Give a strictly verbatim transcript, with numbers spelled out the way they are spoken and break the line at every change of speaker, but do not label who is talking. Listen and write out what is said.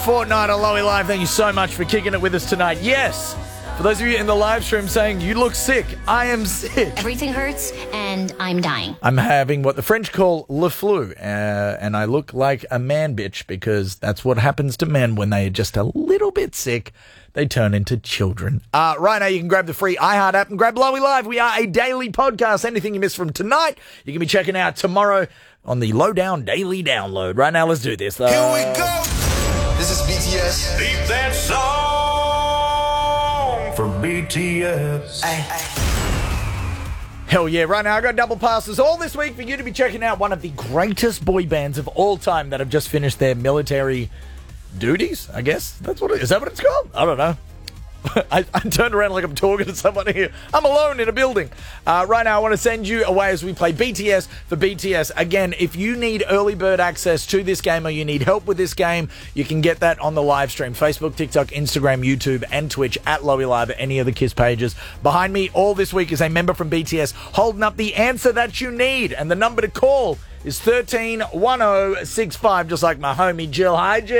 fortnight on Lowy Live. Thank you so much for kicking it with us tonight. Yes, for those of you in the live stream saying, you look sick, I am sick.
Everything hurts, and I'm dying.
I'm having what the French call le flu, uh, and I look like a man bitch because that's what happens to men when they are just a little bit sick. They turn into children. Uh, right now, you can grab the free iHeart app and grab Lowy Live. We are a daily podcast. Anything you missed from tonight, you can be checking out tomorrow on the Lowdown Daily Download. Right now, let's do this, though.
Here we go. This is B T S.
Beat that song for B T S.
Ay, ay.
Hell yeah, right now I got double passes all this week for you to be checking out one of the greatest boy bands of all time that have just finished their military duties, I guess. That's what it is. Is that what it's called? I don't know. I, I turned around like I'm talking to someone here. I'm alone in a building. Uh, right now, I want to send you away as we play B T S for B T S. Again, if you need early bird access to this game or you need help with this game, you can get that on the live stream. Facebook, TikTok, Instagram, YouTube, and Twitch at Lowy Live at any of the KISS pages. Behind me all this week is a member from B T S holding up the answer that you need. And the number to call is one three one zero six five, just like my homie Jill. Hi, Jill.